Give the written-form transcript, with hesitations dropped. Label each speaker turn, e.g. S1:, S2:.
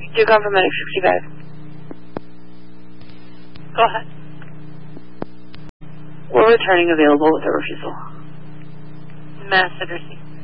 S1: Do confirm medic 65.
S2: Go ahead.
S1: We're returning available with a refusal.
S2: Mass Center C.